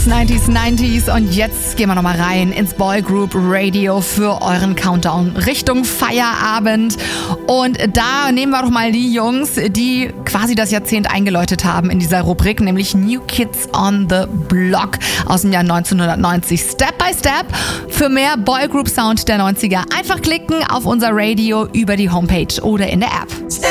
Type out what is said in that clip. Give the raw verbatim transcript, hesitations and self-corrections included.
neunziger, neunziger und jetzt gehen wir nochmal rein ins Boygroup Radio für euren Countdown Richtung Feierabend. Und da nehmen wir doch mal die Jungs, die quasi das Jahrzehnt eingeläutet haben in dieser Rubrik, nämlich New Kids on the Block aus dem Jahr neunzehnhundertneunzig. Step by Step. Für mehr Boygroup Sound der neunziger einfach klicken auf unser Radio über die Homepage oder in der App.